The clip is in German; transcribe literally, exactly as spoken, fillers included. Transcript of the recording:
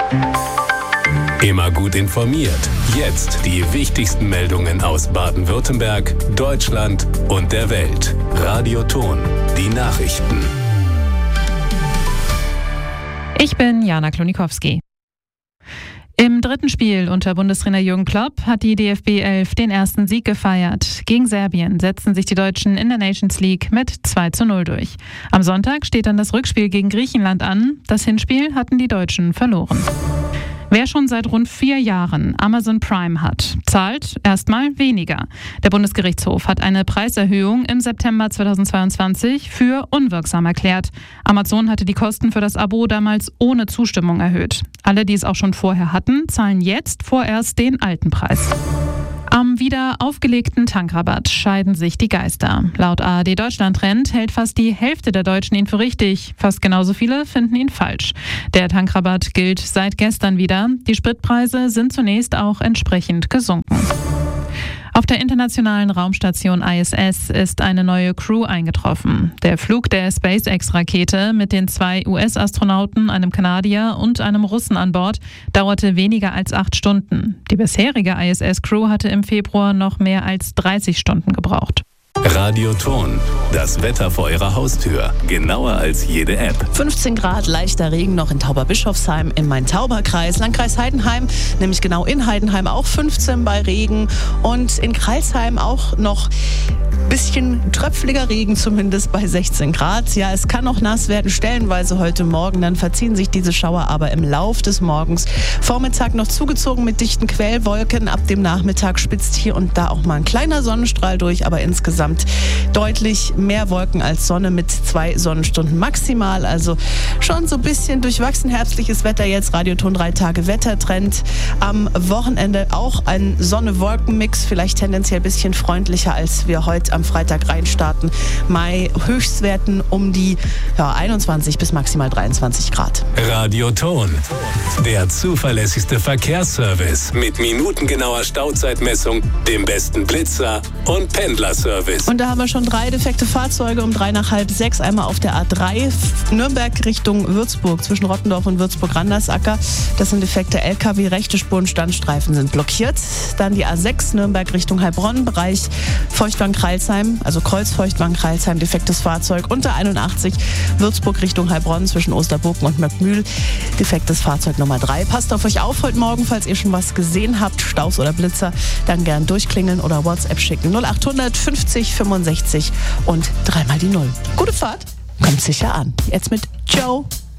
Immer gut informiert. Jetzt die wichtigsten Meldungen aus Baden-Württemberg, Deutschland und der Welt. Radio Ton, die Nachrichten. Ich bin Jana Klonikowski. Im dritten Spiel unter Bundestrainer Jürgen Klopp hat die D F B elf den ersten Sieg gefeiert. Gegen Serbien setzten sich die Deutschen in der Nations League mit zwei zu null durch. Am Sonntag steht dann das Rückspiel gegen Griechenland an. Das Hinspiel hatten die Deutschen verloren. Wer schon seit rund vier Jahren Amazon Prime hat, zahlt erstmal weniger. Der Bundesgerichtshof hat eine Preiserhöhung im September zweitausendzweiundzwanzig für unwirksam erklärt. Amazon hatte die Kosten für das Abo damals ohne Zustimmung erhöht. Alle, die es auch schon vorher hatten, zahlen jetzt vorerst den alten Preis. Am wieder aufgelegten Tankrabatt scheiden sich die Geister. Laut A R D Deutschland Trend hält fast die Hälfte der Deutschen ihn für richtig. Fast genauso viele finden ihn falsch. Der Tankrabatt gilt seit gestern wieder. Die Spritpreise sind zunächst auch entsprechend gesunken. Auf der internationalen Raumstation I S S ist eine neue Crew eingetroffen. Der Flug der SpaceX-Rakete mit den zwei U S-Astronauten, einem Kanadier und einem Russen an Bord dauerte weniger als acht Stunden. Die bisherige I S S-Crew hatte im Februar noch mehr als dreißig Stunden gebraucht. Radio Ton, das Wetter vor Ihrer Haustür. Genauer als jede App. fünfzehn Grad, leichter Regen noch in Tauberbischofsheim im Main-Tauber-Kreis. Landkreis Heidenheim, nämlich genau in Heidenheim auch fünfzehn bei Regen. Und in Crailsheim auch noch bisschen tröpfeliger Regen, zumindest bei sechzehn Grad. Ja, es kann noch nass werden, stellenweise heute Morgen. Dann verziehen sich diese Schauer aber im Lauf des Morgens. Vormittag noch zugezogen mit dichten Quellwolken. Ab dem Nachmittag spitzt hier und da auch mal ein kleiner Sonnenstrahl durch, aber insgesamt deutlich mehr Wolken als Sonne mit zwei Sonnenstunden maximal. Also schon so ein bisschen durchwachsen herbstliches Wetter jetzt. Radioton drei Tage Wettertrend. Am Wochenende auch ein Sonne-Wolken-Mix, vielleicht tendenziell ein bisschen freundlicher, als wir heute am Freitag reinstarten. Mai Höchstwerten um die ja, einundzwanzig bis maximal dreiundzwanzig Grad. Radio Ton, der zuverlässigste Verkehrsservice mit minutengenauer Stauzeitmessung, dem besten Blitzer und Pendlerservice. Und da haben wir schon drei defekte Fahrzeuge um drei nach halb sechs. Einmal auf der A drei Nürnberg Richtung Würzburg zwischen Rottendorf und Würzburg-Randersacker. Das sind defekte L K W, rechte Spur- und Standstreifen sind blockiert. Dann die A sechs Nürnberg Richtung Heilbronn, Bereich Feuchtwang-Kreilsheim, also Kreuz Feuchtwang-Kreilsheim, defektes Fahrzeug. Und der einundachtzig Würzburg Richtung Heilbronn zwischen Osterburgen und Möckmühl, defektes Fahrzeug Nummer drei. Passt auf euch auf heute Morgen, falls ihr schon was gesehen habt, Staus oder Blitzer, dann gern durchklingeln oder WhatsApp schicken. null achthundert fünfzig fünfundsechzig und dreimal die Null. Gute Fahrt, kommt sicher an. Jetzt mit Joe.